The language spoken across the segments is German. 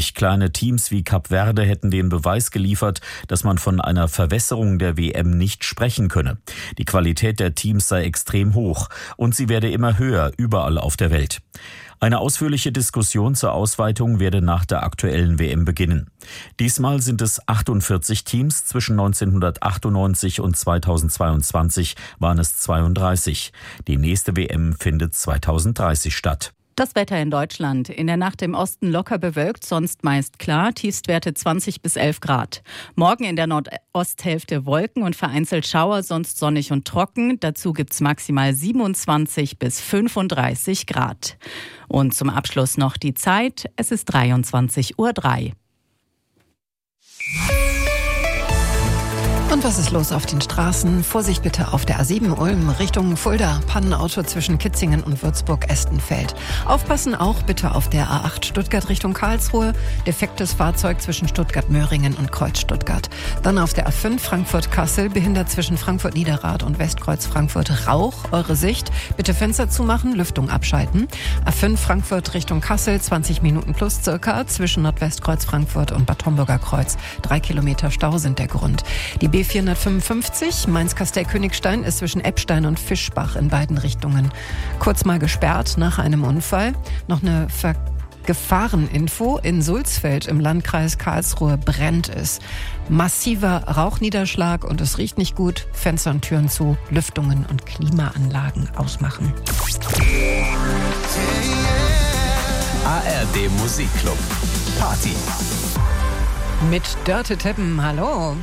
Lediglich kleine Teams wie Kap Verde hätten den Beweis geliefert, dass man von einer Verwässerung der WM nicht sprechen könne. Die Qualität der Teams sei extrem hoch und sie werde immer höher, überall auf der Welt. Eine ausführliche Diskussion zur Ausweitung werde nach der aktuellen WM beginnen. Diesmal sind es 48 Teams, zwischen 1998 und 2022 waren es 32. Die nächste WM findet 2030 statt. Das Wetter in Deutschland. In der Nacht im Osten locker bewölkt, sonst meist klar. Tiefstwerte 20 bis 11 Grad. Morgen in der Nordosthälfte Wolken und vereinzelt Schauer, sonst sonnig und trocken. Dazu gibt's maximal 27 bis 35 Grad. Und zum Abschluss noch die Zeit. Es ist 23:03 Uhr. Und was ist los auf den Straßen? Vorsicht bitte auf der A7 Ulm Richtung Fulda. Pannenauto zwischen Kitzingen und Würzburg-Estenfeld. Aufpassen auch bitte auf der A8 Stuttgart Richtung Karlsruhe. Defektes Fahrzeug zwischen Stuttgart-Möhringen und Kreuz Stuttgart. Dann auf der A5 Frankfurt-Kassel. Behindert zwischen Frankfurt-Niederrad und Westkreuz Frankfurt. Rauch, eure Sicht. Bitte Fenster zumachen, Lüftung abschalten. A5 Frankfurt Richtung Kassel. 20 Minuten plus circa. Zwischen Nordwestkreuz Frankfurt und Bad Homburger Kreuz. 3 Kilometer Stau sind der Grund. Die B455 Mainz-Kastell-Königstein ist zwischen Eppstein und Fischbach in beiden Richtungen kurz mal gesperrt nach einem Unfall. Noch eine Gefahreninfo: in Sulzfeld im Landkreis Karlsruhe brennt es. Massiver Rauchniederschlag und es riecht nicht gut. Fenster und Türen zu, Lüftungen und Klimaanlagen ausmachen. ARD Musikclub Party Mit Dörte Teppen, hallo.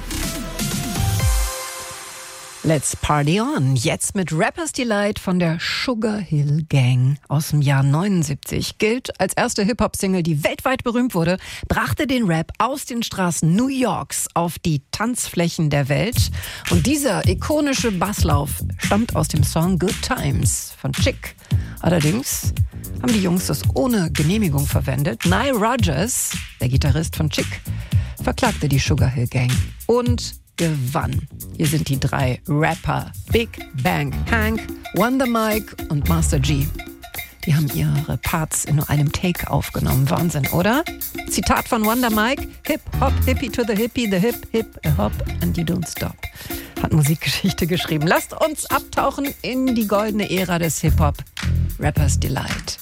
Let's party on. Jetzt mit Rappers Delight von der Sugar Hill Gang aus dem Jahr 79. Gilt als erste Hip-Hop-Single, die weltweit berühmt wurde, brachte den Rap aus den Straßen New Yorks auf die Tanzflächen der Welt. Und dieser ikonische Basslauf stammt aus dem Song Good Times von Chick. Allerdings haben die Jungs das ohne Genehmigung verwendet. Nile Rodgers, der Gitarrist von Chick, verklagte die Sugar Hill Gang und gewann. Hier sind die drei Rapper: Big Bang Hank, Wonder Mike und Master G. Die haben ihre Parts in nur einem Take aufgenommen. Wahnsinn, oder? Zitat von Wonder Mike: Hip Hop, Hippie to the Hippie, the Hip Hip a Hop and you don't stop. Hat Musikgeschichte geschrieben. Lasst uns abtauchen in die goldene Ära des Hip Hop. Rappers Delight.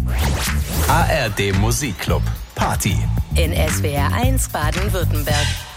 ARD Musikclub Party in SWR 1 Baden-Württemberg.